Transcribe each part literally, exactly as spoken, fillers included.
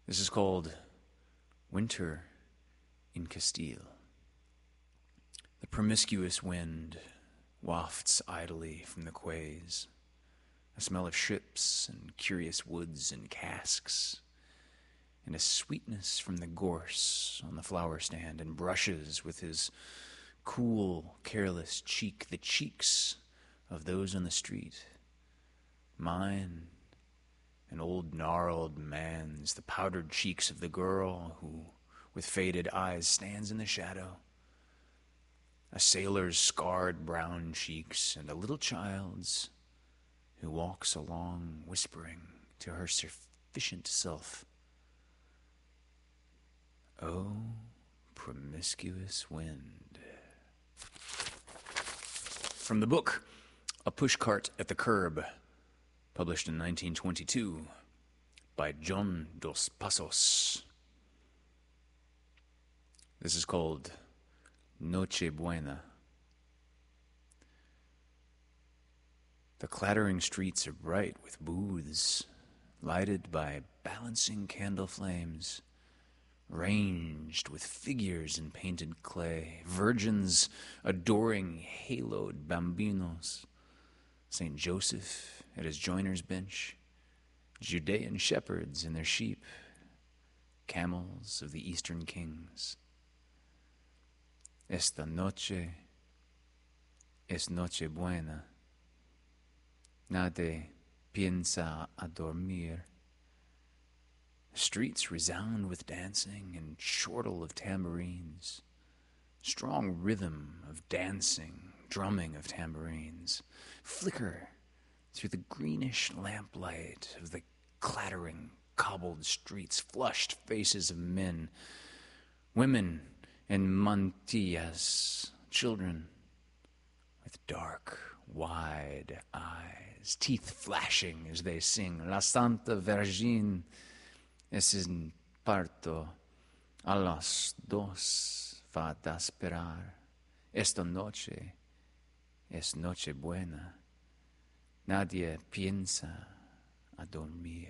This is called Winter in Castile. The promiscuous wind wafts idly from the quays, a smell of ships and curious woods and casks, and a sweetness from the gorse on the flower stand, and brushes with his cool, careless cheek the cheeks of those on the street. Mine, an old gnarled man's, the powdered cheeks of the girl who, with faded eyes, stands in the shadow. A sailor's scarred brown cheeks, and a little child's who walks along whispering to her sufficient self, "Oh, promiscuous wind." From the book, A Pushcart at the Curb, published in nineteen twenty-two by John Dos Passos. This is called Noche Buena. The clattering streets are bright with booths, lighted by balancing candle flames, ranged with figures in painted clay, virgins adoring haloed bambinos, Saint Joseph at his joiner's bench, Judean shepherds and their sheep, camels of the eastern kings. Esta noche es noche buena. Nadie piensa a dormir. Streets resound with dancing and chortle of tambourines. Strong rhythm of dancing, drumming of tambourines, flicker through the greenish lamplight of the clattering, cobbled streets, flushed faces of men, women in mantillas, children with dark, wide eyes, teeth flashing as they sing, La Santa Virgin es en parto, a las dos va a esperar. Esta noche es noche buena. Nadie piensa a dormir.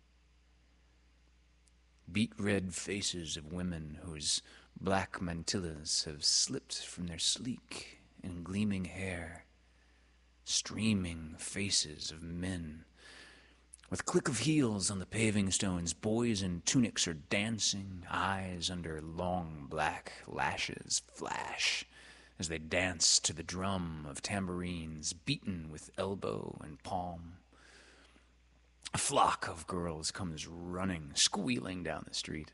Beet-red faces of women whose black mantillas have slipped from their sleek and gleaming hair. Streaming faces of men. With click of heels on the paving stones, boys in tunics are dancing, eyes under long black lashes flash as they dance to the drum of tambourines beaten with elbow and palm. A flock of girls comes running, squealing down the street.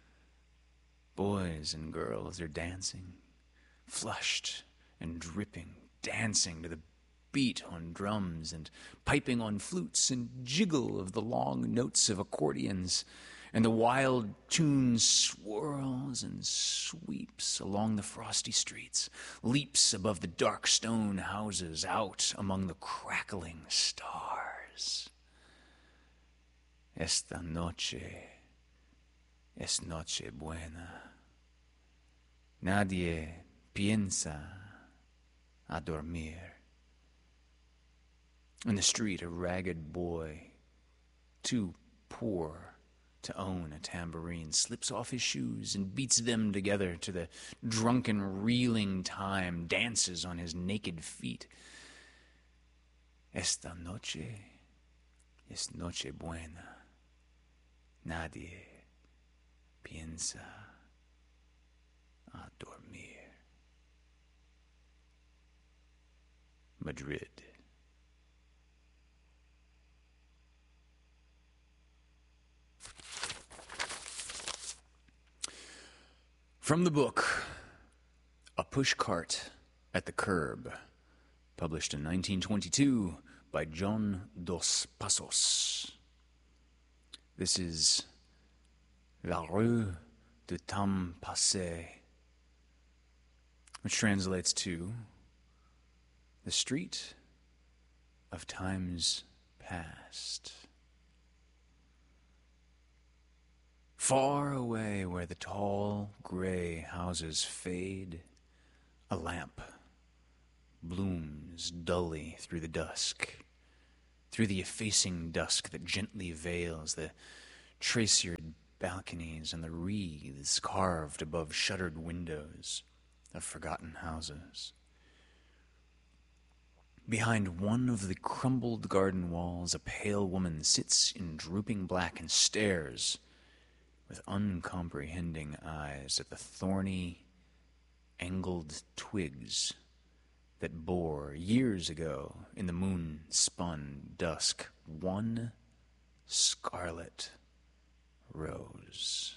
Boys and girls are dancing, flushed and dripping, dancing to the beat on drums and piping on flutes and jiggle of the long notes of accordions, and the wild tune swirls and sweeps along the frosty streets, leaps above the dark stone houses, out among the crackling stars. Esta noche es noche buena. Nadie piensa a dormir. In the street, a ragged boy, too poor to own a tambourine, slips off his shoes and beats them together to the drunken, reeling time, dances on his naked feet. Esta noche es noche buena. Nadie piensa a dormir. Madrid. From the book, A Pushcart at the Curb, published in nineteen twenty-two by John Dos Passos. This is La Rue de Temps Passé, which translates to the street of times past. Far away where the tall gray houses fade, a lamp blooms dully through the dusk, through the effacing dusk that gently veils the traciered balconies and the wreaths carved above shuttered windows of forgotten houses. Behind one of the crumbled garden walls, a pale woman sits in drooping black and stares with uncomprehending eyes at the thorny, angled twigs that bore, years ago, in the moon-spun dusk, one scarlet rose.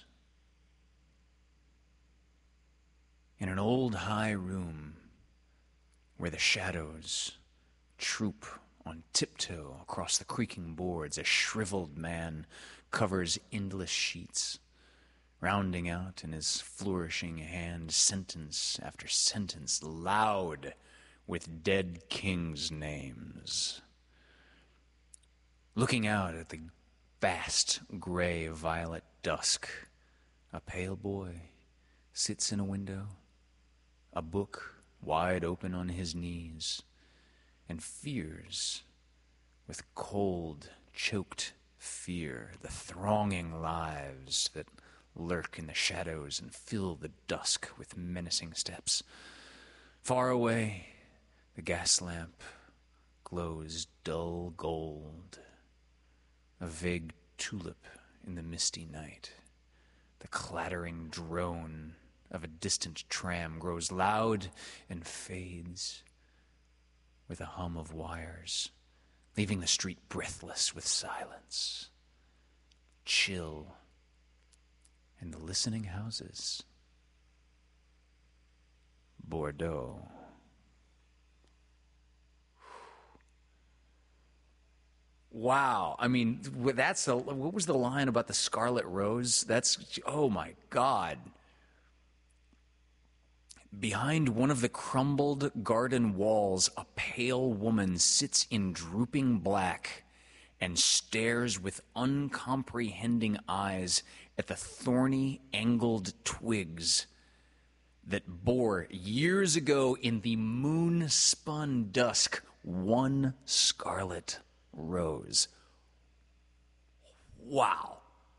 In an old high room where the shadows troop on tiptoe across the creaking boards, a shriveled man covers endless sheets, rounding out in his flourishing hand sentence after sentence, loud with dead kings' names. Looking out at the vast gray-violet dusk, a pale boy sits in a window, a book wide open on his knees, and fears, with cold, choked fear, the thronging lives that lurk in the shadows and fill the dusk with menacing steps. Far away, the gas lamp glows dull gold, a vague tulip in the misty night. The clattering drone of a distant tram grows loud and fades with a hum of wires, leaving the street breathless with silence, chill, and the listening houses. Bordeaux. Wow. I mean, that's a, what was the line about the Scarlet Rose? That's, oh my God. Behind one of the crumbled garden walls, a pale woman sits in drooping black and stares with uncomprehending eyes at the thorny, angled twigs that bore, years ago in the moon-spun dusk, one scarlet rose. Wow.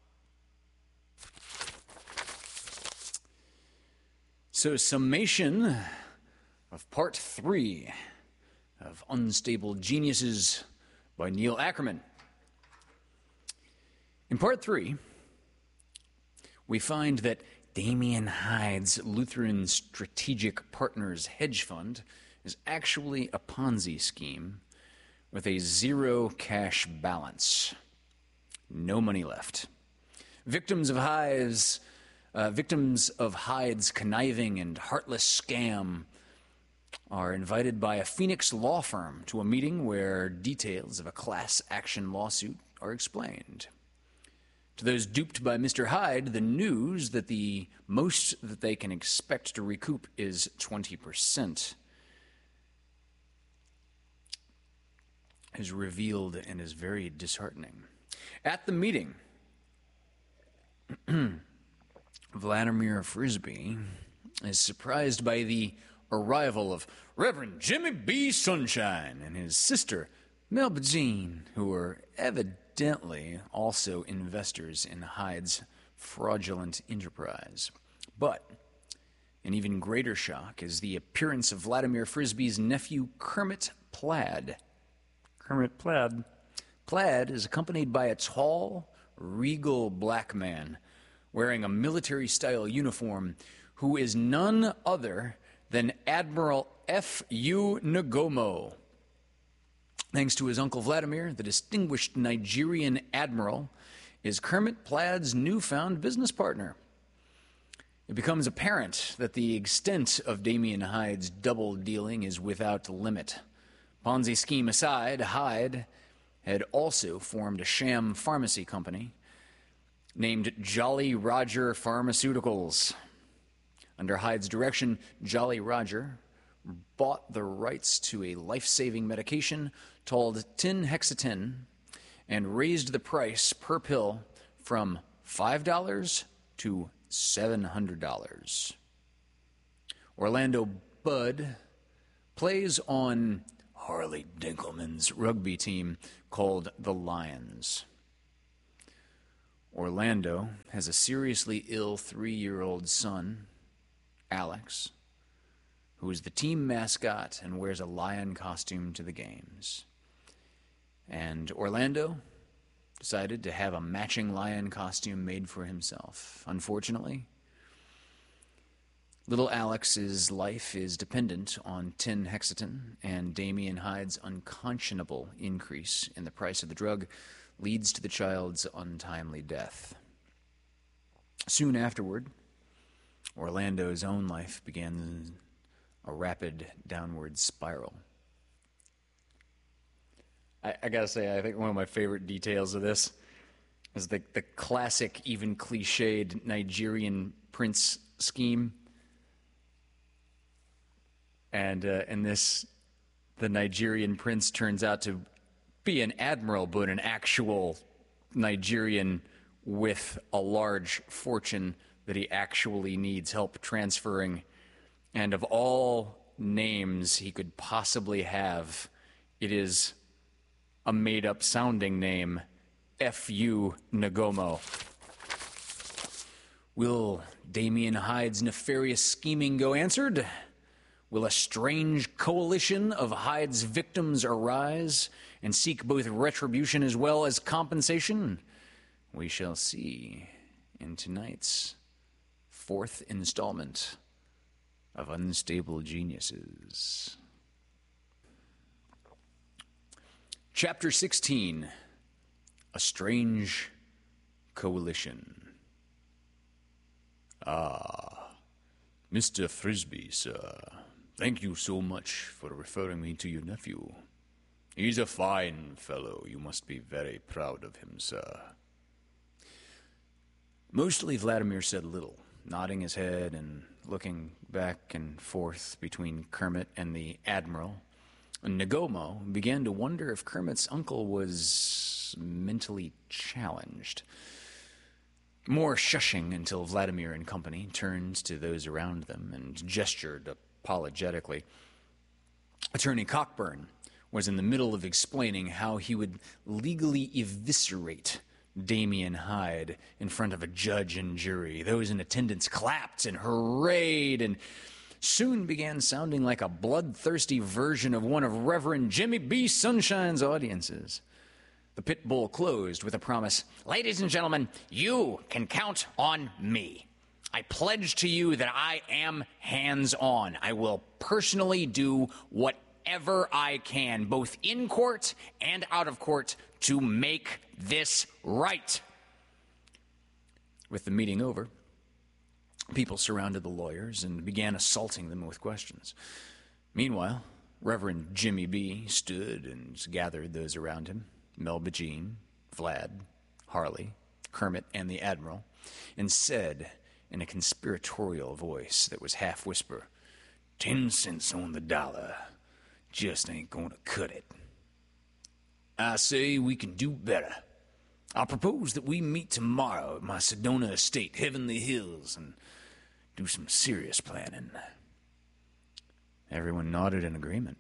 So, summation of part three of Unstable Geniuses by Neil Ackerman. In part three, we find that Damien Hyde's Lutheran Strategic Partners hedge fund is actually a Ponzi scheme with a zero cash balance. No money left. Victims of Hyde's, uh, victims of Hyde's conniving and heartless scam are invited by a Phoenix law firm to a meeting where details of a class action lawsuit are explained. To those duped by Mister Hyde, the news that the most that they can expect to recoup is twenty percent is revealed and is very disheartening. At the meeting, Vladimir Frisby is surprised by the arrival of Reverend Jimmy B. Sunshine and his sister, Melba Jean, who are evidently also investors in Hyde's fraudulent enterprise. But an even greater shock is the appearance of Vladimir Frisby's nephew, Kermit Plaid. Kermit Plaid. Plaid is accompanied by a tall, regal black man wearing a military-style uniform who is none other than Admiral F U Ngomo. Thanks to his uncle Vladimir, the distinguished Nigerian admiral is Kermit Plaid's newfound business partner. It becomes apparent that the extent of Damien Hyde's double dealing is without limit. Ponzi scheme aside, Hyde had also formed a sham pharmacy company named Jolly Roger Pharmaceuticals. Under Hyde's direction, Jolly Roger bought the rights to a life-saving medication called Tin-Hexatin and raised the price per pill from five dollars to seven hundred dollars. Orlando Bud plays on Harley Dinkelman's rugby team called the Lions. Orlando has a seriously ill three-year-old son, Alex, who is the team mascot and wears a lion costume to the games. And Orlando decided to have a matching lion costume made for himself. Unfortunately, little Alex's life is dependent on ten-hexaton, and Damien Hyde's unconscionable increase in the price of the drug leads to the child's untimely death. Soon afterward, Orlando's own life began a rapid downward spiral. I, I gotta say, I think one of my favorite details of this is the, the classic, even cliched Nigerian prince scheme. And uh, in this, the Nigerian prince turns out to be an admiral, but an actual Nigerian with a large fortune that he actually needs help transferring. And of all names he could possibly have, it is a made-up sounding name, F U Nagomo. Will Damien Hyde's nefarious scheming go answered? Will a strange coalition of Hyde's victims arise and seek both retribution as well as compensation? We shall see in tonight's fourth installment of Unstable Geniuses. Chapter sixteen, A Strange Coalition. Ah, Mister Frisbee, sir. Thank you so much for referring me to your nephew. He's a fine fellow. You must be very proud of him, sir. Mostly Vladimir said little, nodding his head and looking back and forth between Kermit and the Admiral. And Nagomo began to wonder if Kermit's uncle was mentally challenged. More shushing until Vladimir and company turned to those around them and gestured apologetically. Attorney Cockburn was in the middle of explaining how he would legally eviscerate Damien Hyde in front of a judge and jury. Those in attendance clapped and hurrahed and soon began sounding like a bloodthirsty version of one of Reverend Jimmy B. Sunshine's audiences. The pit bull closed with a promise. Ladies and gentlemen, you can count on me. I pledge to you that I am hands-on. I will personally do whatever I can, both in court and out of court, to make this right. With the meeting over, people surrounded the lawyers and began assaulting them with questions. Meanwhile, Reverend Jimmy B. stood and gathered those around him, Melba Jean, Vlad, Harley, Kermit, and the Admiral, and said in a conspiratorial voice that was half whisper, Ten cents on the dollar just ain't gonna cut it. I say we can do better. I propose that we meet tomorrow at my Sedona estate, Heavenly Hills, and do some serious planning. Everyone nodded in agreement.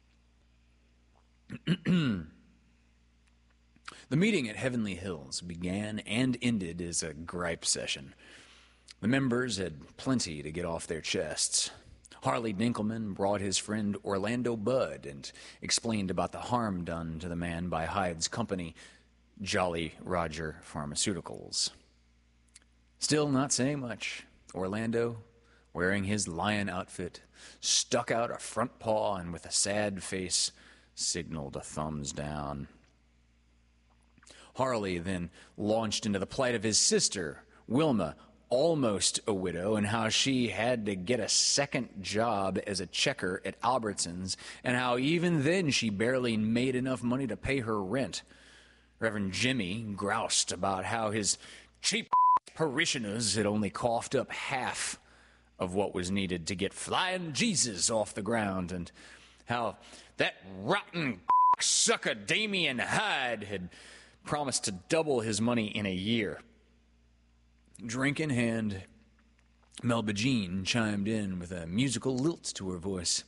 The meeting at Heavenly Hills began and ended as a gripe session. The members had plenty to get off their chests. Harley Dinkelman brought his friend Orlando Budd and explained about the harm done to the man by Hyde's company, Jolly Roger Pharmaceuticals. Still not saying much, Orlando, wearing his lion outfit, stuck out a front paw and with a sad face signaled a thumbs down. Harley then launched into the plight of his sister, Wilma, almost a widow, and how she had to get a second job as a checker at Albertsons, and how even then she barely made enough money to pay her rent. Reverend Jimmy groused about how his cheap parishioners had only coughed up half of what was needed to get Flying Jesus off the ground, and how that rotten sucker Damien Hyde had promised to double his money in a year. Drink in hand, Melba Jean chimed in with a musical lilt to her voice.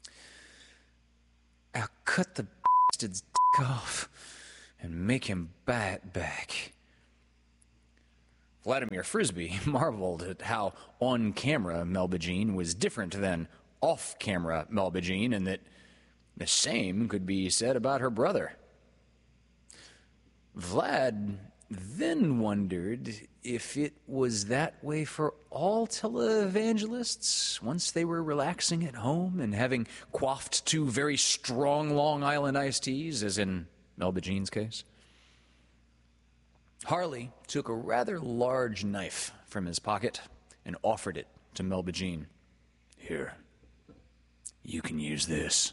I'll cut the bastard's dick off and make him buy it back. Vladimir Frisbee marveled at how on-camera Melba Jean was different than off-camera Melba Jean, and that the same could be said about her brother. Vlad then wondered if it was that way for all televangelists once they were relaxing at home and having quaffed two very strong Long Island iced teas, as in Melba Jean's case. Harley took a rather large knife from his pocket and offered it to Melba Jean. Here, you can use this.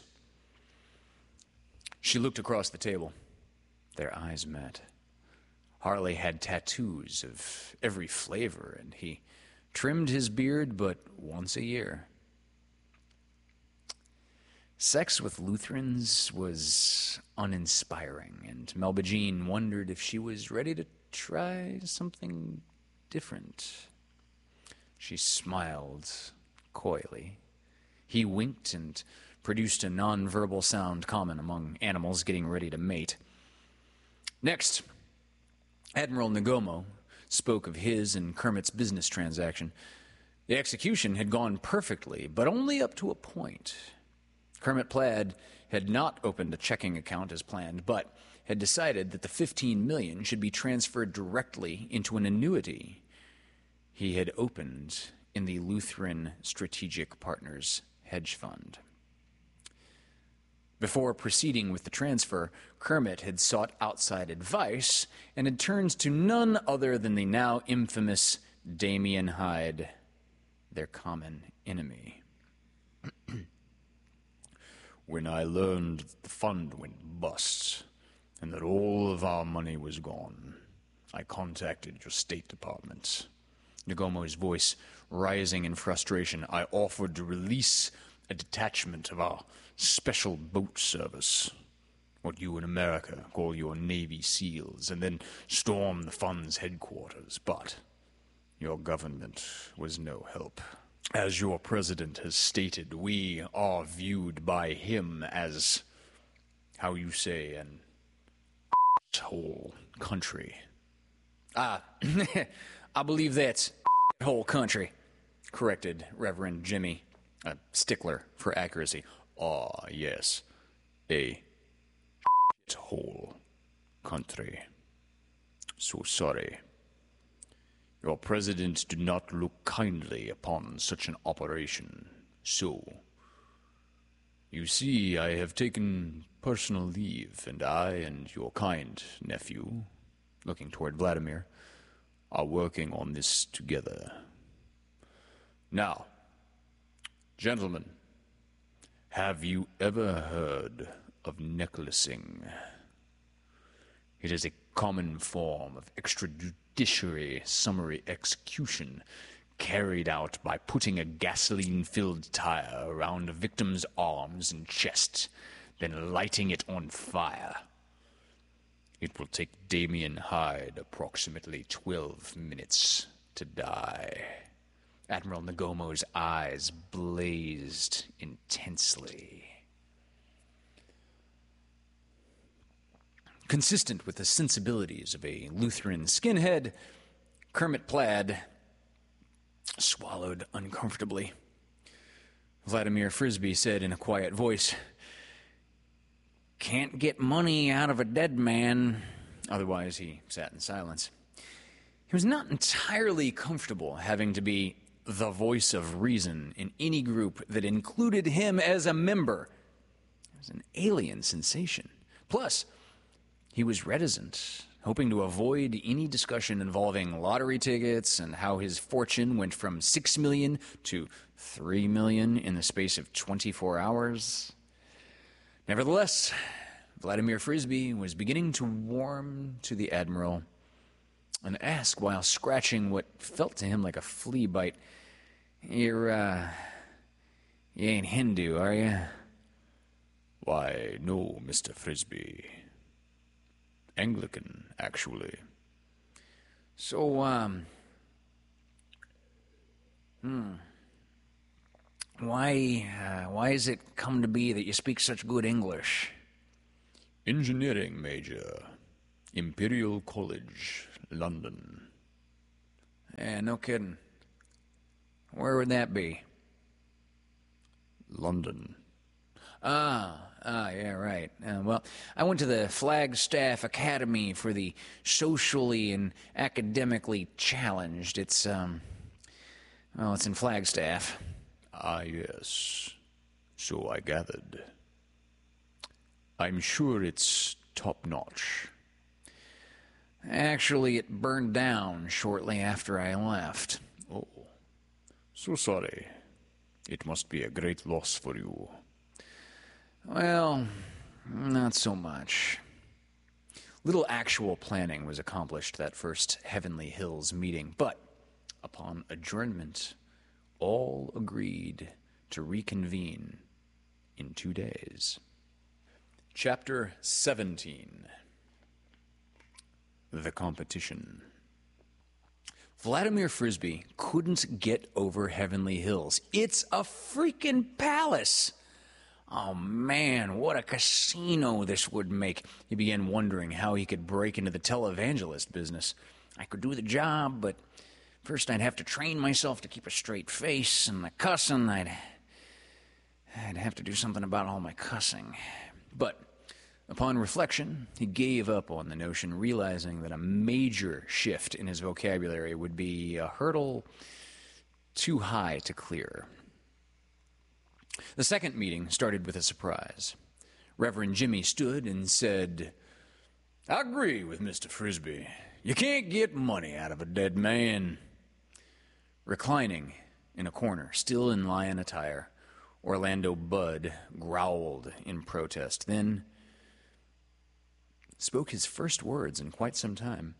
She looked across the table. Their eyes met. Harley had tattoos of every flavor, and he trimmed his beard but once a year. Sex with Lutherans was uninspiring, and Melba Jean wondered if she was ready to try something different. She smiled coyly. He winked and produced a non-verbal sound common among animals getting ready to mate. Next, Admiral Nagomo spoke of his and Kermit's business transaction. The execution had gone perfectly, but only up to a point. Kermit Plaid had not opened a checking account as planned, but had decided that the fifteen million dollars should be transferred directly into an annuity he had opened in the Lutheran Strategic Partners hedge fund. Before proceeding with the transfer, Kermit had sought outside advice and had turned to none other than the now infamous Damien Hyde, their common enemy. When I learned that the fund went bust and that all of our money was gone, I contacted your State Department. Nagomo's voice rising in frustration, I offered to release a detachment of our special boat service, what you in America call your Navy SEALs, and then storm the fund's headquarters. But your government was no help. As your president has stated, we are viewed by him as, how you say, an whole country. Ah, I believe that's whole country, corrected Reverend Jimmy, a stickler for accuracy. Ah, yes, a whole country. So sorry. Your president did not look kindly upon such an operation. So, you see, I have taken personal leave, and I and your kind nephew, looking toward Vladimir, are working on this together. Now, gentlemen, have you ever heard of necklacing? It is a common form of extrajudiciary summary execution carried out by putting a gasoline-filled tire around a victim's arms and chest, then lighting it on fire. It will take Damien Hyde approximately twelve minutes to die. Admiral Nagomo's eyes blazed intensely. Consistent with the sensibilities of a Lutheran skinhead, Kermit Plaid swallowed uncomfortably. Vladimir Frisbee said in a quiet voice, "Can't get money out of a dead man." Otherwise, he sat in silence. He was not entirely comfortable having to be the voice of reason in any group that included him as a member. It was an alien sensation. Plus, he was reticent, hoping to avoid any discussion involving lottery tickets and how his fortune went from six million dollars to three million dollars in the space of twenty-four hours. Nevertheless, Vladimir Frisbee was beginning to warm to the Admiral and asked while scratching what felt to him like a flea bite, You're, uh, you ain't Hindu, are you? Why, no, Mister Frisbee. Anglican, actually. So, um, hmm, why, uh, why has it come to be that you speak such good English? Engineering major, Imperial College, London. Yeah, no kidding. Where would that be? London. Ah, ah, yeah, right. Uh, well, I went to the Flagstaff Academy for the socially and academically challenged. It's, um, well, it's in Flagstaff. Ah, yes. So I gathered. I'm sure it's top-notch. Actually, it burned down shortly after I left. Oh, so sorry. It must be a great loss for you. Well, not so much. Little actual planning was accomplished that first Heavenly Hills meeting, but upon adjournment, all agreed to reconvene in two days. Chapter seventeen. The Competition. Vladimir Frisby couldn't get over Heavenly Hills. It's a freaking palace! Oh man, what a casino this would make. He began wondering how he could break into the televangelist business. I could do the job, but first I'd have to train myself to keep a straight face, and the cussing, I'd, I'd have to do something about all my cussing. But upon reflection, he gave up on the notion, realizing that a major shift in his vocabulary would be a hurdle too high to clear. The second meeting started with a surprise. Reverend Jimmy stood and said, "I agree with Mister Frisby. You can't get money out of a dead man." Reclining in a corner, still in lion attire, Orlando Budd growled in protest, then spoke his first words in quite some time.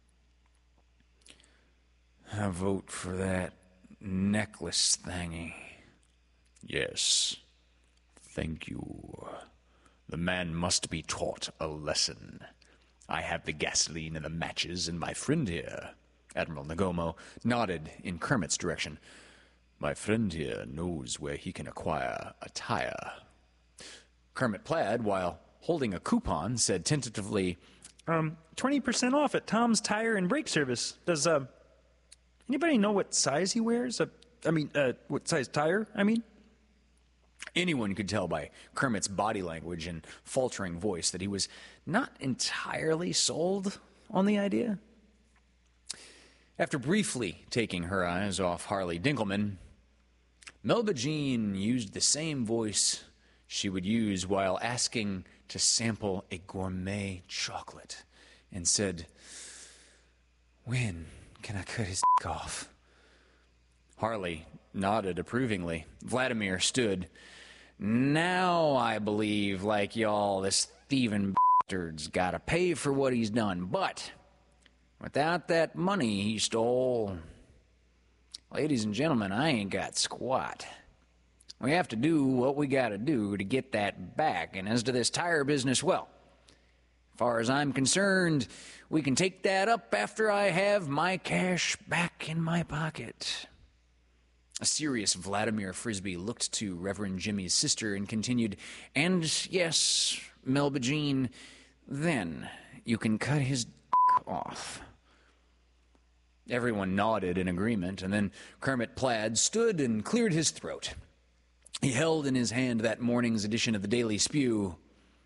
"I vote for that necklace thingy." Yes, thank you. The man must be taught a lesson. I have the gasoline and the matches, and my friend here, Admiral Nagomo, nodded in Kermit's direction. my friend here knows where he can acquire a tire. Kermit Plaid, while holding a coupon, said tentatively, Um, twenty percent off at Tom's Tire and Brake Service. Does, uh, anybody know what size he wears? Uh, I mean, uh, what size tire, I mean? Anyone could tell by Kermit's body language and faltering voice that he was not entirely sold on the idea. After briefly taking her eyes off Harley Dinkelman, Melba Jean used the same voice she would use while asking to sample a gourmet chocolate and said, "When can I cut his dick off?" Harley nodded approvingly. Vladimir stood. "Now I believe, like y'all, this thieving bastard's gotta pay for what he's done, but without that money he stole, ladies and gentlemen, I ain't got squat. We have to do what we gotta do to get that back, and as to this tire business, well, as far as I'm concerned, we can take that up after I have my cash back in my pocket." A serious Vladimir Frisby looked to Reverend Jimmy's sister and continued, "And yes, Melba Jean, then you can cut his dick off." Everyone nodded in agreement, and then Kermit Plaid stood and cleared his throat. He held in his hand that morning's edition of the Daily Spew.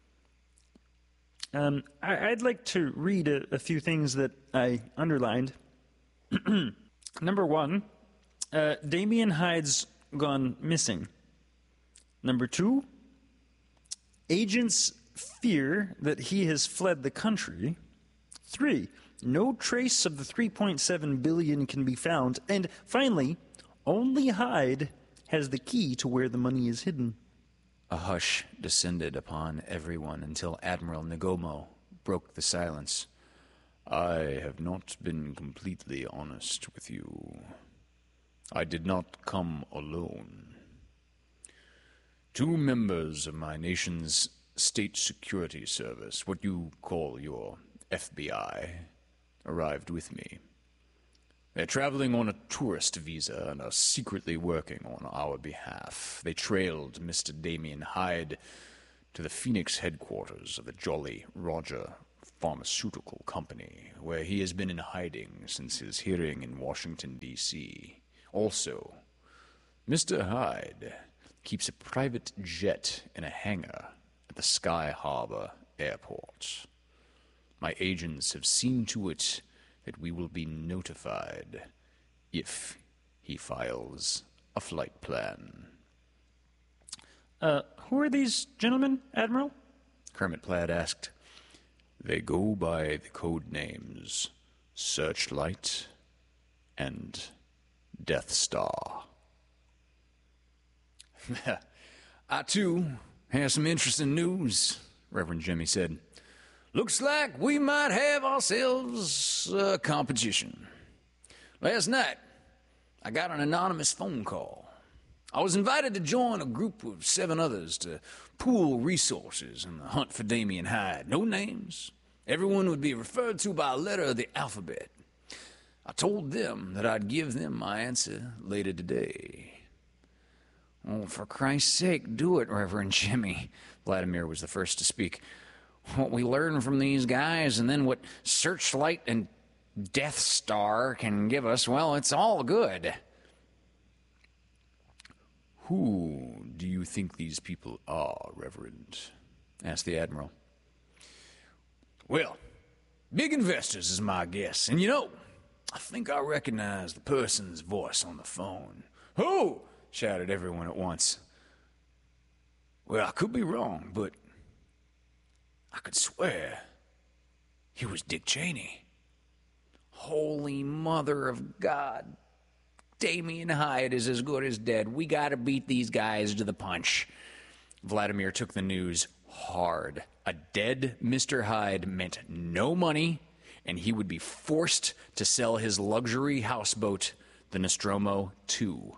Um, I, I'd like to read a, a few things that I underlined. Number one, uh, Damien Hyde's gone missing. Number two, agents fear that he has fled the country. Three, no trace of the three point seven billion dollars can be found. And finally, only Hyde has the key to where the money is hidden. A hush descended upon everyone until Admiral Nagomo broke the silence. I have not been completely honest with you. I did not come alone. Two members of my nation's state security service, what you call your F B I, arrived with me. They're traveling on a tourist visa and are secretly working on our behalf. They trailed Mister Damien Hyde to the Phoenix headquarters of the Jolly Roger pharmaceutical company, where he has been in hiding since his hearing in Washington, D C Also, Mister Hyde keeps a private jet in a hangar at the Sky Harbor Airport. My agents have seen to it that we will be notified if he files a flight plan. Uh, who are these gentlemen, Admiral? Kermit Plaid asked. They go by the code names Searchlight and Death Star. I, too, have some interesting news, Reverend Jimmy said. Looks like we might have ourselves a competition. Last night, I got an anonymous phone call. I was invited to join a group of seven others to pool resources in the hunt for Damien Hyde. No names. Everyone would be referred to by a letter of the alphabet. I told them that I'd give them my answer later today. Oh, for Christ's sake, do it, Reverend Jimmy. Vladimir was the first to speak. What we learn from these guys and then what Searchlight and Death Star can give us, well, it's all good. Who do you think these people are, Reverend? Asked the Admiral. Well, big investors is my guess. And you know, I think I recognize the person's voice on the phone. Who? Shouted everyone at once. Well, I could be wrong, but I could swear he was Dick Cheney. Holy mother of God. Damien Hyde is as good as dead. We gotta beat these guys to the punch. Vladimir took the news hard. A dead Mister Hyde meant no money, and he would be forced to sell his luxury houseboat, the Nostromo two.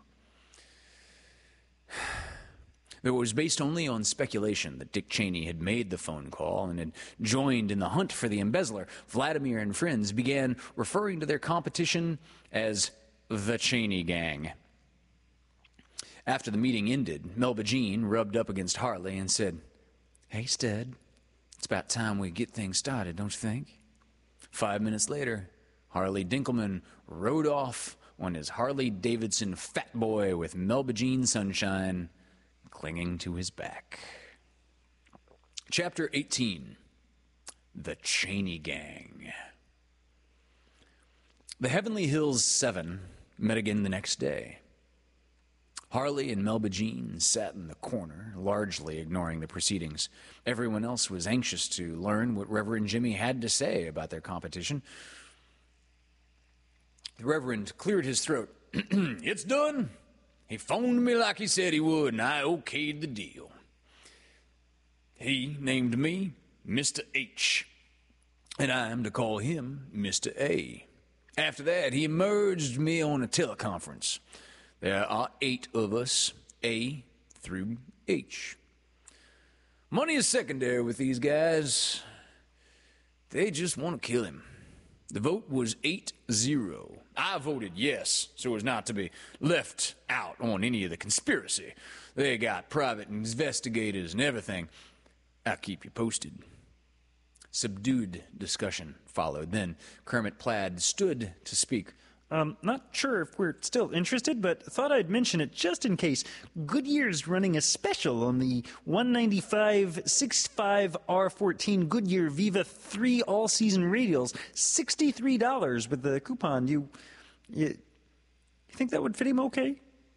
Though it was based only on speculation that Dick Cheney had made the phone call and had joined in the hunt for the embezzler, Vladimir and friends began referring to their competition as the Cheney Gang. After the meeting ended, Melba Jean rubbed up against Harley and said, "Hey, Stead, it's about time we get things started, don't you think?" Five minutes later, Harley Dinkelman rode off on his Harley-Davidson Fat Boy with Melba Jean Sunshine clinging to his back. Chapter eighteen, The Cheney Gang. The Heavenly Hills Seven met again the next day. Harley and Melba Jean sat in the corner, largely ignoring the proceedings. Everyone else was anxious to learn what Reverend Jimmy had to say about their competition. The Reverend cleared his throat. It's done. He phoned me like he said he would, and I okayed the deal. He named me Mister H, and I am to call him Mister A. After that, he merged me on a teleconference. There are eight of us, A through H. Money is secondary with these guys. They just want to kill him. The vote was eight zero. I voted yes, so as not to be left out on any of the conspiracy. They got private investigators and everything. I'll keep you posted. Subdued discussion followed. Then Kermit Plaid stood to speak. Um, not sure if we're still interested, but thought I'd mention it just in case. Goodyear's running a special on the one ninety-five sixty-five R fourteen Goodyear Viva three all-season radials. sixty-three dollars with the coupon. You, you, you think that would fit him okay?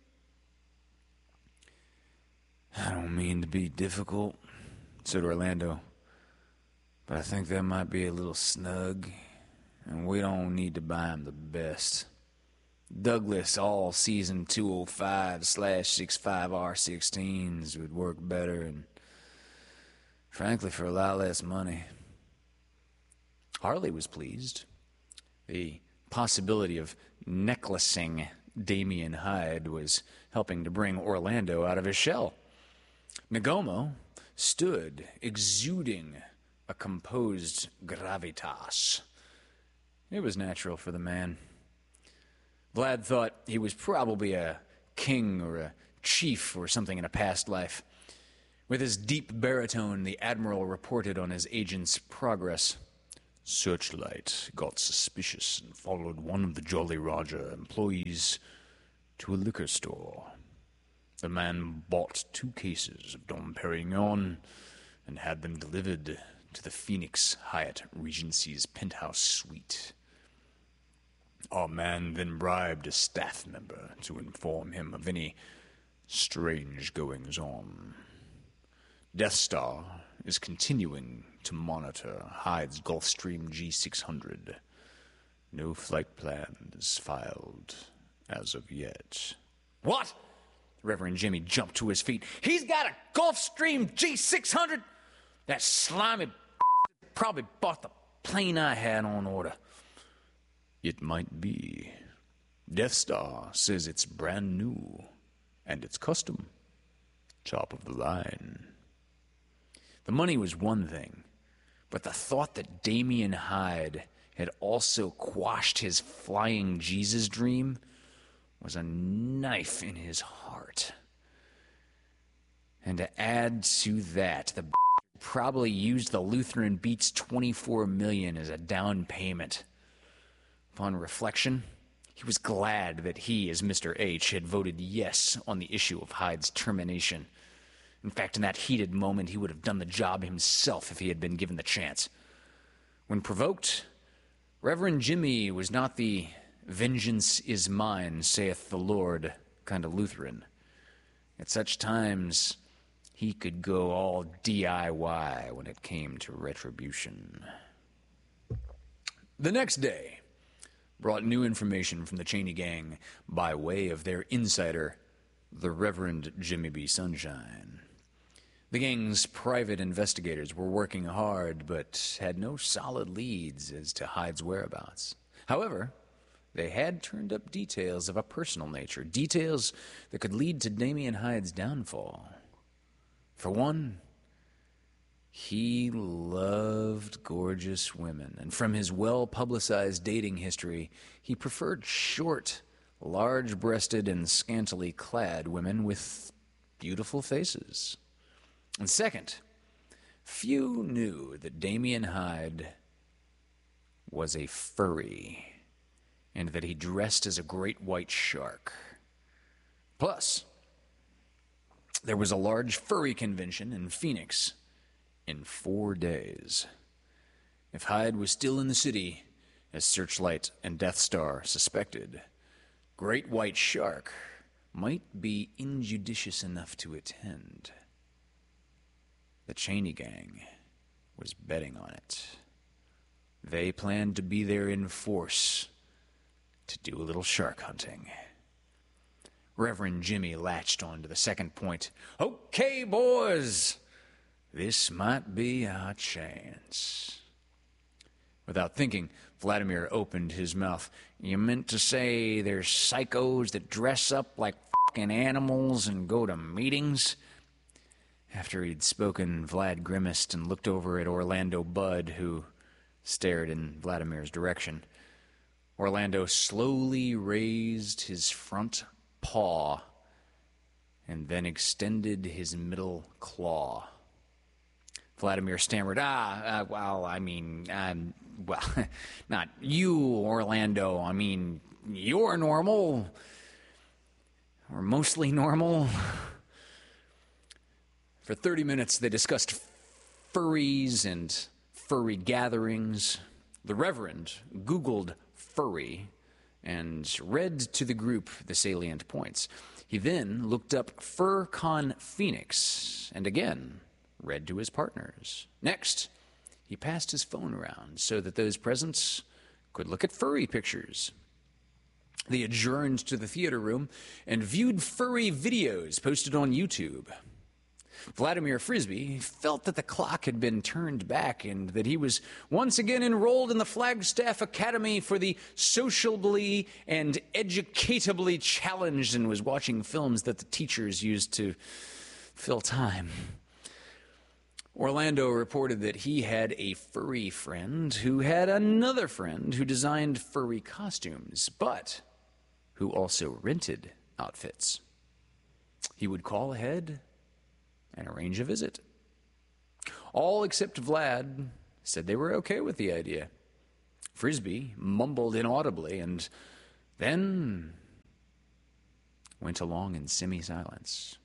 I don't mean to be difficult, said Orlando, but I think that might be a little snug. And we don't need to buy him the best. Douglas all-season two oh five slash sixty-five R sixteens would work better and, frankly, for a lot less money. Harley was pleased. The possibility of necklacing Damien Hyde was helping to bring Orlando out of his shell. Nagomo stood exuding a composed gravitas. It was natural for the man. Vlad thought he was probably a king or a chief or something in a past life. With his deep baritone, the Admiral reported on his agent's progress. Searchlight got suspicious and followed one of the Jolly Roger employees to a liquor store. The man bought two cases of Dom Perignon and had them delivered to the Phoenix Hyatt Regency's penthouse suite. Our man then bribed a staff member to inform him of any strange goings-on. Death Star is continuing to monitor Hyde's Gulfstream G six hundred. No flight plans filed as of yet. What? Reverend Jimmy jumped to his feet. He's got a Gulfstream G six hundred? That slimy probably bought the plane I had on order. It might be. Death Star says it's brand new, and it's custom. Top of the line. The money was one thing, but the thought that Damien Hyde had also quashed his flying Jesus dream was a knife in his heart. And to add to that, the probably used the Lutheran Beats twenty-four million dollars as a down payment. Upon reflection, he was glad that he, as Mister H, had voted yes on the issue of Hyde's termination. In fact, in that heated moment, he would have done the job himself if he had been given the chance. When provoked, Reverend Jimmy was not the vengeance is mine, saith the Lord kind of Lutheran. At such times, he could go all D I Y when it came to retribution. The next day brought new information from the Cheney gang by way of their insider, the Reverend Jimmy B. Sunshine. The gang's private investigators were working hard, but had no solid leads as to Hyde's whereabouts. However, they had turned up details of a personal nature, details that could lead to Damien Hyde's downfall. For one, he loved gorgeous women, and from his well-publicized dating history, he preferred short, large-breasted, and scantily clad women with beautiful faces. And second, few knew that Damien Hyde was a furry, and that he dressed as a great white shark. Plus, there was a large furry convention in Phoenix in four days. If Hyde was still in the city, as Searchlight and Death Star suspected, Great White Shark might be injudicious enough to attend. The Cheney gang was betting on it. They planned to be there in force to do a little shark hunting. Reverend Jimmy latched on to the second point. Okay, boys, this might be our chance. Without thinking, Vladimir opened his mouth. You meant to say there's psychos that dress up like fucking animals and go to meetings? After he'd spoken, Vlad grimaced and looked over at Orlando Budd, who stared in Vladimir's direction. Orlando slowly raised his front paw and then extended his middle claw. Vladimir stammered, ah, uh, well, I mean, um, well, not you, Orlando. I mean, you're normal. Or mostly normal. For thirty minutes, they discussed furries and furry gatherings. The Reverend Googled furry and read to the group the salient points. He then looked up FurCon Phoenix and again read to his partners. Next, he passed his phone around so that those present could look at furry pictures. They adjourned to the theater room and viewed furry videos posted on YouTube. Vladimir Frisbee felt that the clock had been turned back and that he was once again enrolled in the Flagstaff Academy for the sociably and educatably challenged and was watching films that the teachers used to fill time. Orlando reported that he had a furry friend who had another friend who designed furry costumes, but who also rented outfits. He would call ahead and arrange a visit. All except Vlad said they were okay with the idea. Frisbee mumbled inaudibly and then went along in semi-silence.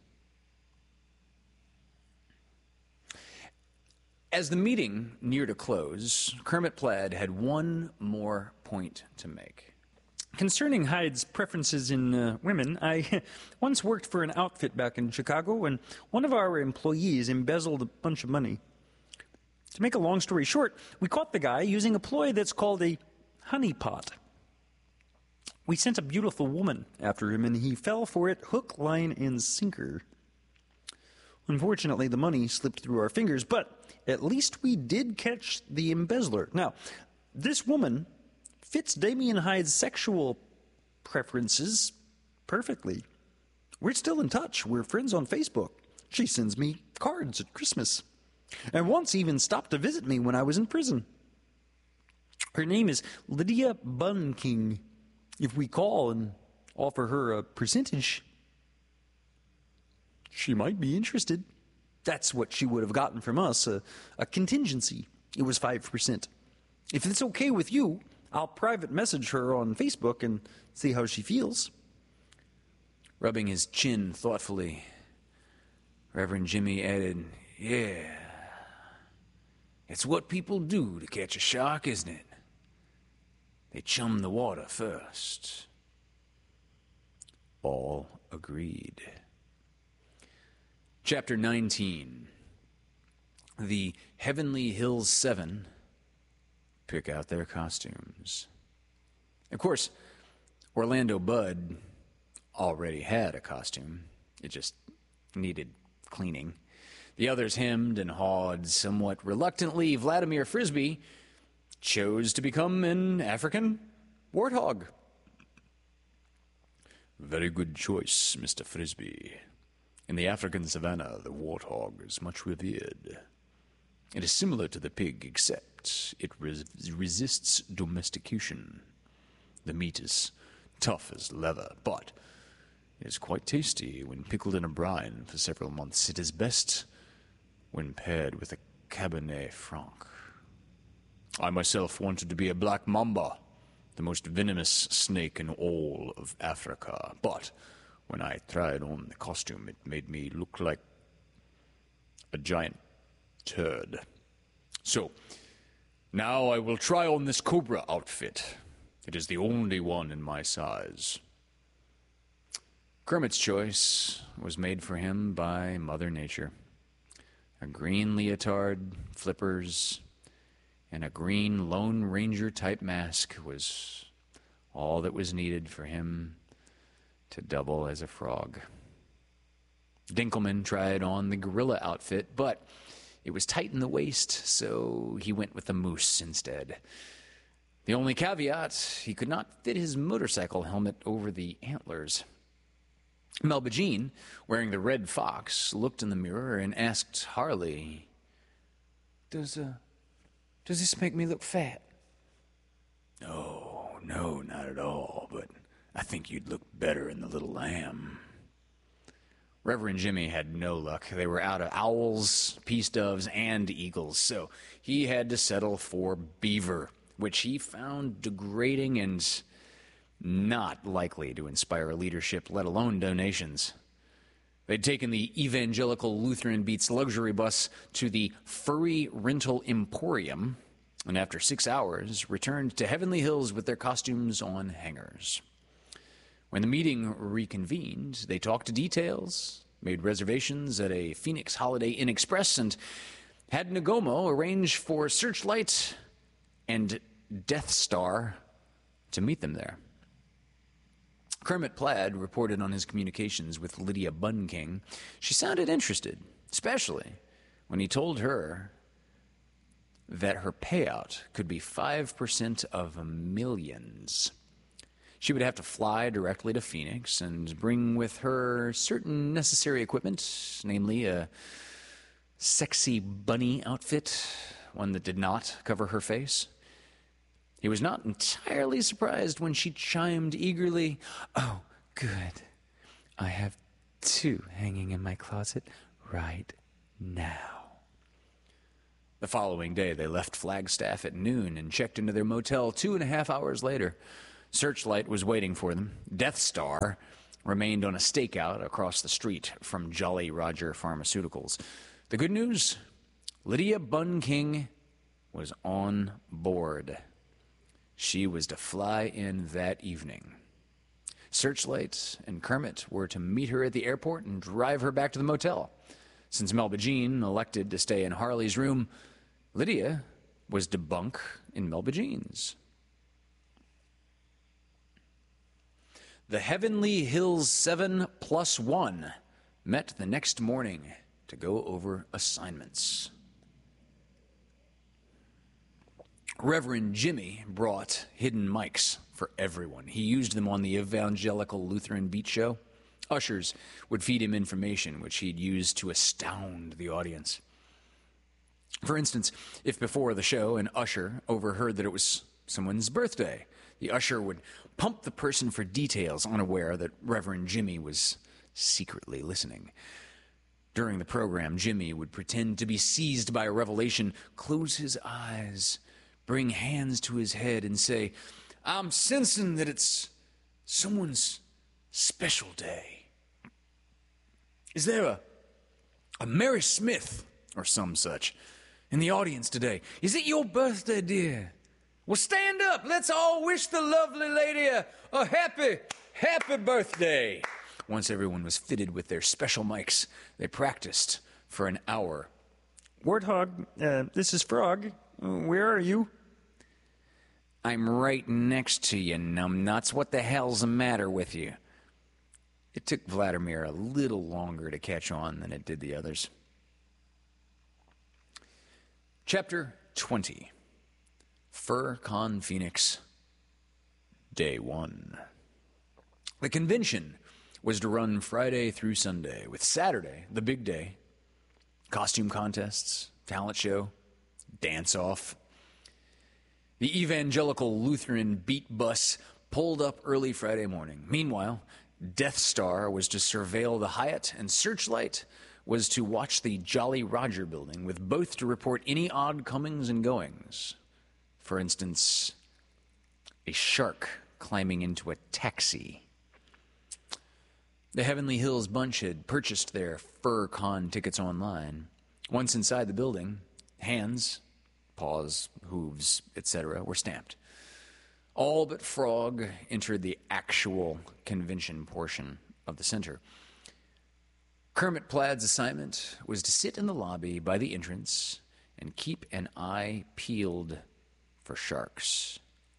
As the meeting neared a close, Kermit Plaid had one more point to make. Concerning Hyde's preferences in uh, women, I once worked for an outfit back in Chicago, and one of our employees embezzled a bunch of money. To make a long story short, we caught the guy using a ploy that's called a honeypot. We sent a beautiful woman after him, and he fell for it hook, line, and sinker. Unfortunately, the money slipped through our fingers, but at least we did catch the embezzler. Now, this woman fits Damien Hyde's sexual preferences perfectly. We're still in touch. We're friends on Facebook. She sends me cards at Christmas, and once even stopped to visit me when I was in prison. Her name is Lydia Bunking. If we call and offer her a percentage, she might be interested. That's what she would have gotten from us, a, a contingency. It was five percent. If it's okay with you, I'll private message her on Facebook and see how she feels. Rubbing his chin thoughtfully, Reverend Jimmy added, "Yeah, it's what people do to catch a shark, isn't it? They chum the water first." All agreed. Chapter nineteen. The Heavenly Hills Seven pick out their costumes. Of course, Orlando Bud already had a costume. It just needed cleaning. The others hemmed and hawed somewhat reluctantly. Vladimir Frisbee chose to become an African warthog. Very good choice, Mister Frisbee. In the African savannah, the warthog is much revered. It is similar to the pig, except it res- resists domestication. The meat is tough as leather, but it is quite tasty when pickled in a brine for several months. It is best when paired with a Cabernet Franc. I myself wanted to be a black mamba, the most venomous snake in all of Africa, but when I tried on the costume, it made me look like a giant turd. So, now I will try on this cobra outfit. It is the only one in my size. Kermit's choice was made for him by Mother Nature. A green leotard, flippers, and a green Lone Ranger-type mask was all that was needed for him to double as a frog. Dinkelman tried on the gorilla outfit, but it was tight in the waist, so he went with the moose instead. The only caveat, he could not fit his motorcycle helmet over the antlers. Melba Jean, wearing the red fox, looked in the mirror and asked Harley, Does, uh, does this make me look fat? No, no, not at all, but I think you'd look better in the Little Lamb. Reverend Jimmy had no luck. They were out of owls, peace doves, and eagles, so he had to settle for beaver, which he found degrading and not likely to inspire leadership, let alone donations. They'd taken the Evangelical Lutheran Beats luxury bus to the Furry Rental Emporium, and after six hours, returned to Heavenly Hills with their costumes on hangers. When the meeting reconvened, they talked details, made reservations at a Phoenix Holiday Inn Express, and had Nagomo arrange for Searchlight and Death Star to meet them there. Kermit Plaid reported on his communications with Lydia Bunking. She sounded interested, especially when he told her that her payout could be five percent of millions. She would have to fly directly to Phoenix and bring with her certain necessary equipment, namely a sexy bunny outfit, one that did not cover her face. He was not entirely surprised when she chimed eagerly, "Oh, good. I have two hanging in my closet right now." The following day, they left Flagstaff at noon and checked into their motel two and a half hours later. Searchlight was waiting for them. Death Star remained on a stakeout across the street from Jolly Roger Pharmaceuticals. The good news? Lydia Bunn King was on board. She was to fly in that evening. Searchlight and Kermit were to meet her at the airport and drive her back to the motel. Since Melba Jean elected to stay in Harley's room, Lydia was to bunk in Melba Jean's. The Heavenly Hills Seven plus One met the next morning to go over assignments. Reverend Jimmy brought hidden mics for everyone. He used them on the Evangelical Lutheran Beat Show. Ushers would feed him information which he'd use to astound the audience. For instance, if before the show an usher overheard that it was someone's birthday, the usher would pump the person for details, unaware that Reverend Jimmy was secretly listening. During the program, Jimmy would pretend to be seized by a revelation, close his eyes, bring hands to his head, and say, "I'm sensing that it's someone's special day. Is there a, a Mary Smith or some such in the audience today? Is it your birthday, dear? Well, stand up. Let's all wish the lovely lady a, a happy, happy birthday." Once everyone was fitted with their special mics, they practiced for an hour. Warthog, uh, this is Frog. Uh, where are you? "I'm right next to you, numbnuts. What the hell's the matter with you?" It took Vladimir a little longer to catch on than it did the others. Chapter twenty. FurCon Phoenix, Day one. The convention was to run Friday through Sunday, with Saturday, the big day, costume contests, talent show, dance-off. The Evangelical Lutheran Beat Bus pulled up early Friday morning. Meanwhile, Death Star was to surveil the Hyatt, and Searchlight was to watch the Jolly Roger building, with both to report any odd comings and goings. For instance, a shark climbing into a taxi. The Heavenly Hills bunch had purchased their FurCon tickets online. Once inside the building, hands, paws, hooves, et cetera were stamped. All but Frog entered the actual convention portion of the center. Kermit Plaid's assignment was to sit in the lobby by the entrance and keep an eye peeled for sharks.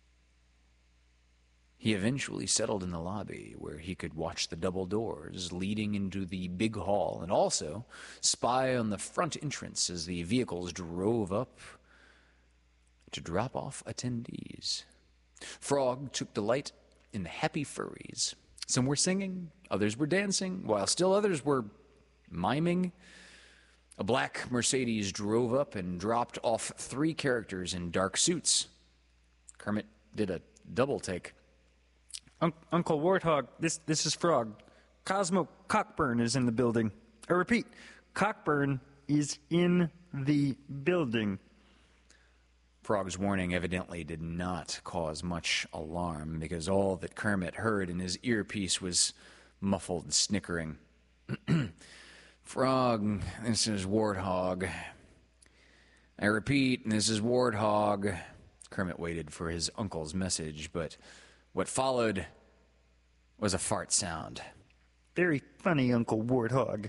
He eventually settled in the lobby where he could watch the double doors leading into the big hall and also spy on the front entrance as the vehicles drove up to drop off attendees. Frog took delight in the happy furries. Some were singing, others were dancing, while still others were miming. A black Mercedes drove up and dropped off three characters in dark suits. Kermit did a double take. Un- Uncle Warthog, this this is Frog. Cosmo Cockburn is in the building. I repeat, Cockburn is in the building. Frog's warning evidently did not cause much alarm, because all that Kermit heard in his earpiece was muffled snickering. "Frog, this is Warthog. I repeat, this is Warthog." Kermit waited for his uncle's message, but what followed was a fart sound. Very funny, Uncle Warthog.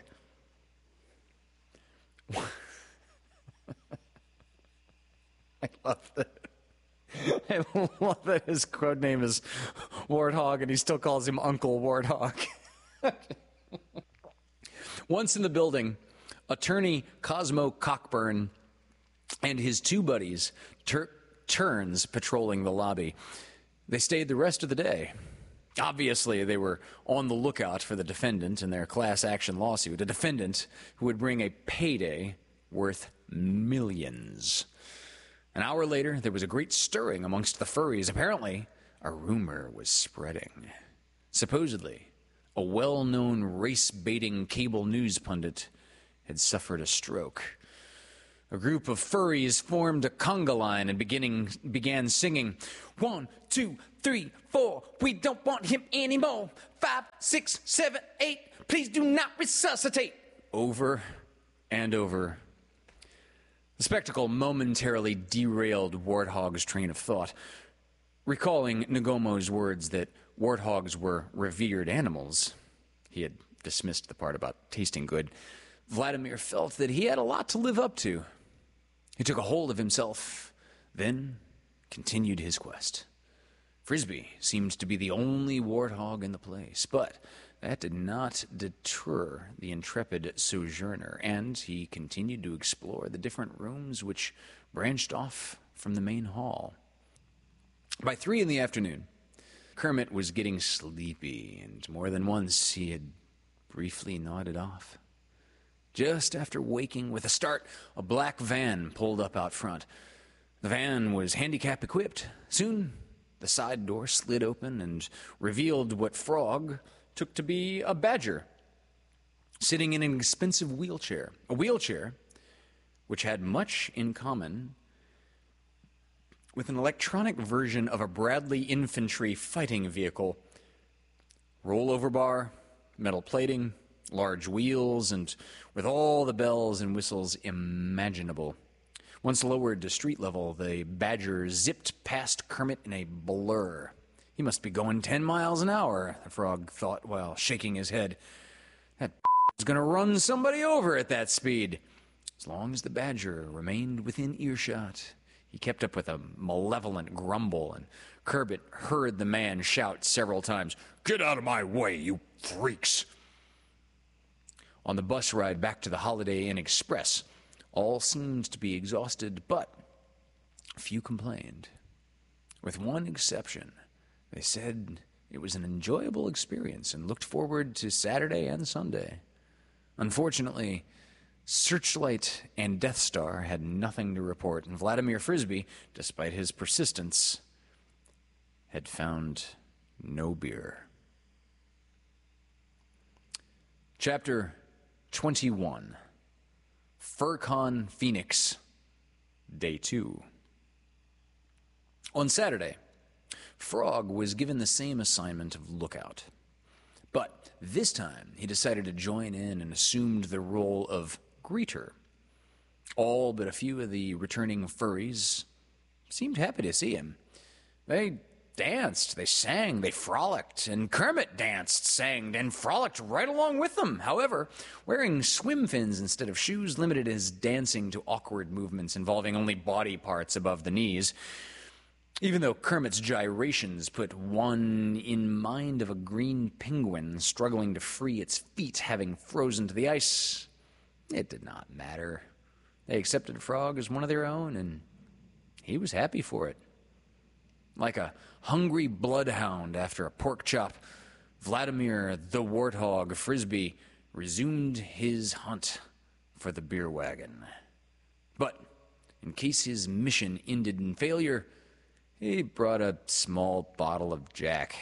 I love that. I love that his code name is Warthog, and he still calls him Uncle Warthog. Once in the building, attorney Cosmo Cockburn and his two buddies tur- turns patrolling the lobby. They stayed the rest of the day. Obviously, they were on the lookout for the defendant in their class action lawsuit, a defendant who would bring a payday worth millions. An hour later, there was a great stirring amongst the furries. Apparently, a rumor was spreading. Supposedly, a well-known race-baiting cable news pundit had suffered a stroke. A group of furries formed a conga line and beginning, began singing, One, two, three, four, we don't want him anymore. Five, six, seven, eight, please do not resuscitate. Over and over. The spectacle momentarily derailed Warthog's train of thought. Recalling Nagomo's words that warthogs were revered animals, he had dismissed the part about tasting good, Vladimir felt that he had a lot to live up to. He took a hold of himself, then continued his quest. Frisbee seemed to be the only warthog in the place, but that did not deter the intrepid sojourner, and he continued to explore the different rooms which branched off from the main hall. By three in the afternoon, Kermit was getting sleepy, and more than once he had briefly nodded off. Just after waking with a start, a black van pulled up out front. The van was handicap equipped. Soon, the side door slid open and revealed what Frog took to be a badger, sitting in an expensive wheelchair. A wheelchair which had much in common with an electronic version of a Bradley infantry fighting vehicle. Rollover bar, metal plating, large wheels, and with all the bells and whistles imaginable. Once lowered to street level, the Badger zipped past Kermit in a blur. He must be going ten miles an hour, the Frog thought while shaking his head. That is going to run somebody over at that speed. As long as the Badger remained within earshot, he kept up with a malevolent grumble, and Kermit heard the man shout several times, "Get out of my way, you freaks!" On the bus ride back to the Holiday Inn Express, all seemed to be exhausted, but few complained. With one exception, they said it was an enjoyable experience and looked forward to Saturday and Sunday. Unfortunately, Searchlight and Death Star had nothing to report, and Vladimir Frisbee, despite his persistence, had found no beer. Chapter twenty-one, FurCon Phoenix, Day two. On Saturday, Frog was given the same assignment of lookout. But this time, he decided to join in and assumed the role of greeter. All but a few of the returning furries seemed happy to see him. They danced, they sang, they frolicked, and Kermit danced, sang, and frolicked right along with them. However, wearing swim fins instead of shoes limited his dancing to awkward movements involving only body parts above the knees. Even though Kermit's gyrations put one in mind of a green penguin struggling to free its feet having frozen to the ice, it did not matter. They accepted Frog as one of their own, and he was happy for it. Like a hungry bloodhound after a pork chop, Vladimir the Warthog Frisbee resumed his hunt for the beer wagon. But in case his mission ended in failure, he brought a small bottle of Jack,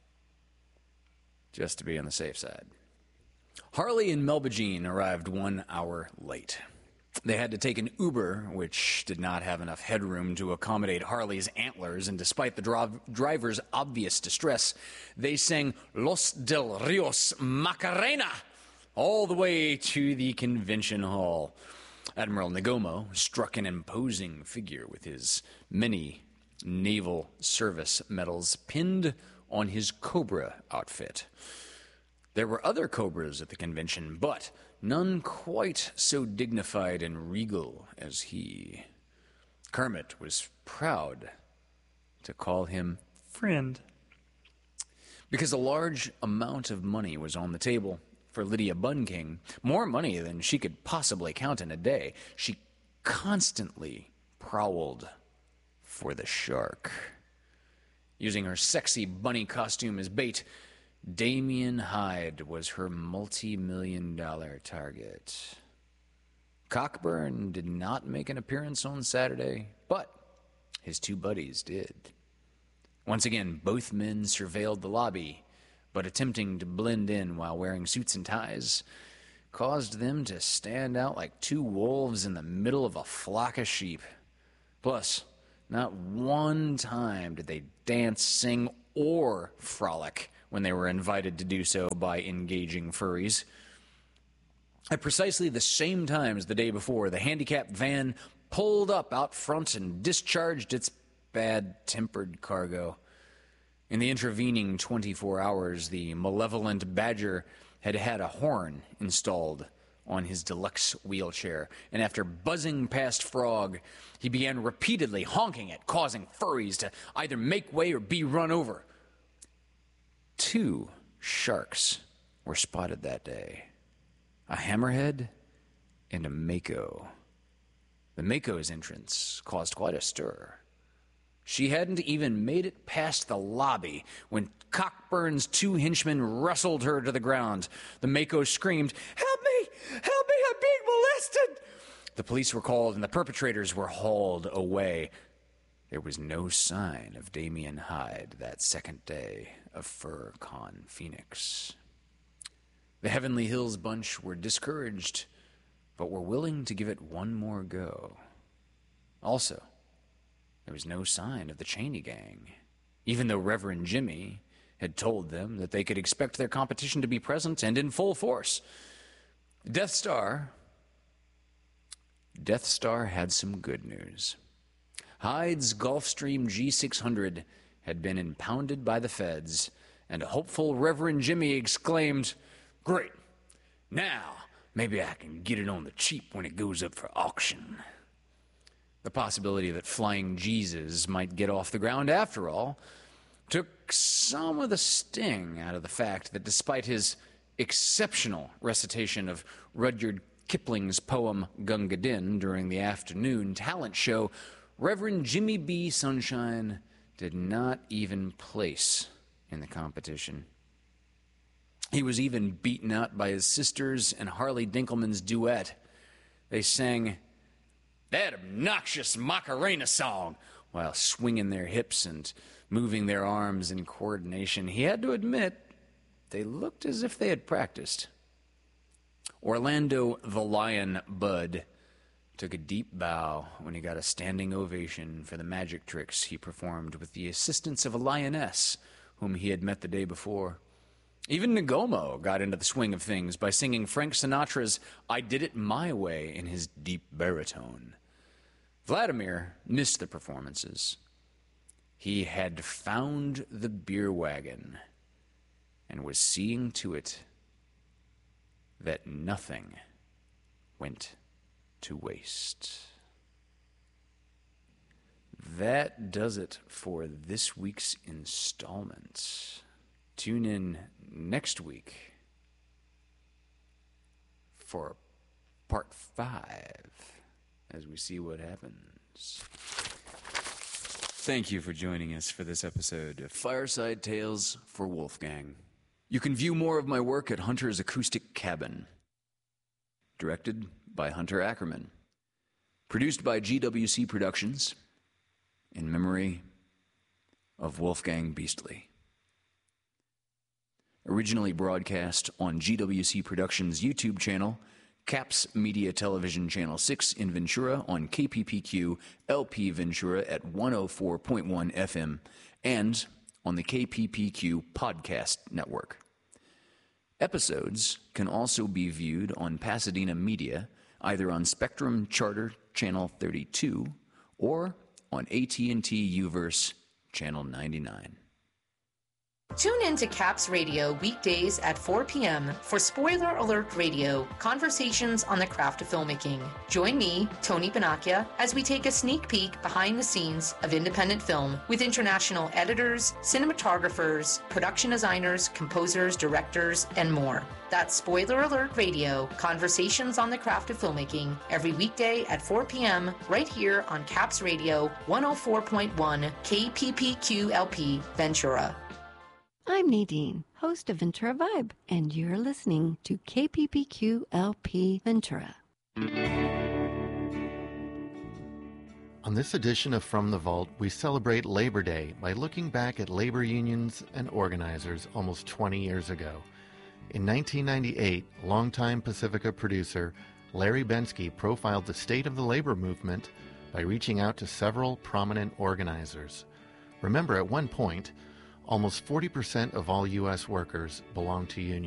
just to be on the safe side. Harley and Melba-Jean arrived one hour late. They had to take an Uber, which did not have enough headroom to accommodate Harley's antlers, and despite the dro- driver's obvious distress, they sang Los del Rios Macarena all the way to the convention hall. Admiral Nagomo struck an imposing figure with his many naval service medals pinned on his Cobra outfit. There were other Cobras at the convention, but none quite so dignified and regal as he. Kermit was proud to call him friend. Because a large amount of money was on the table for Lydia Bunking, more money than she could possibly count in a day, she constantly prowled for the shark. Using her sexy bunny costume as bait, Damien Hyde was her multi-million dollar target. Cockburn did not make an appearance on Saturday, but his two buddies did. Once again, both men surveilled the lobby, but attempting to blend in while wearing suits and ties, caused them to stand out like two wolves in the middle of a flock of sheep. Plus, not one time did they dance, sing, or frolic when they were invited to do so by engaging furries. At precisely the same time as the day before, the handicapped van pulled up out front and discharged its bad-tempered cargo. In the intervening twenty-four hours, the malevolent badger had had a horn installed on his deluxe wheelchair, and after buzzing past Frog, he began repeatedly honking it, causing furries to either make way or be run over. Two sharks were spotted that day, a hammerhead and a mako. The mako's entrance caused quite a stir. She hadn't even made it past the lobby when Cockburn's two henchmen wrestled her to the ground. The mako screamed, "Help me! Help me! I'm being molested!" The police were called and the perpetrators were hauled away. There was no sign of Damien Hyde that second day of FurCon Phoenix. The Heavenly Hills bunch were discouraged, but were willing to give it one more go. Also, there was no sign of the Cheney gang, even though Reverend Jimmy had told them that they could expect their competition to be present and in full force. Death Star... Death Star had some good news. Hyde's Gulfstream G six hundred had been impounded by the feds, and a hopeful Reverend Jimmy exclaimed, "Great! Now, maybe I can get it on the cheap when it goes up for auction." The possibility that Flying Jesus might get off the ground after all took some of the sting out of the fact that despite his exceptional recitation of Rudyard Kipling's poem Gunga Din during the afternoon talent show, Reverend Jimmy B. Sunshine did not even place in the competition. He was even beaten out by his sisters and Harley Dinkelman's duet. They sang that obnoxious Macarena song while swinging their hips and moving their arms in coordination. He had to admit, they looked as if they had practiced. Orlando the Lion Bud took a deep bow when he got a standing ovation for the magic tricks he performed with the assistance of a lioness whom he had met the day before. Even Nagomo got into the swing of things by singing Frank Sinatra's "I Did It My Way" in his deep baritone. Vladimir missed the performances. He had found the beer wagon and was seeing to it that nothing went to waste. That does it for this week's installment. Tune in next week for part five as we see what happens. Thank you for joining us for this episode of Fireside Tales for Wolfgang. You can view more of my work at Hunter's Acoustic Cabin. Directed by Hunter Ackerman. Produced by G W C Productions in memory of Wolfgang Beastly. Originally broadcast on G W C Productions' YouTube channel, Caps Media Television Channel six in Ventura on K P P Q L P Ventura at one oh four point one F M and on the K P P Q Podcast Network. Episodes can also be viewed on Pasadena Media, either on Spectrum Charter Channel thirty-two or on A T and T Uverse Channel ninety-nine. Tune in to Caps Radio weekdays at four p.m. for Spoiler Alert Radio, conversations on the craft of filmmaking. Join me, Tony Benacchia, as we take a sneak peek behind the scenes of independent film with international editors, cinematographers, production designers, composers, directors, and more. That's Spoiler Alert Radio, conversations on the craft of filmmaking, every weekday at four p.m. right here on Caps Radio one oh four point one K P P Q L P Ventura. I'm Nadine, host of Ventura Vibe, and you're listening to K P P Q L P Ventura. On this edition of From the Vault, we celebrate Labor Day by looking back at labor unions and organizers almost twenty years ago. In nineteen ninety-eight, longtime Pacifica producer Larry Bensky profiled the state of the labor movement by reaching out to several prominent organizers. Remember, at one point, almost forty percent of all U S workers belonged to unions.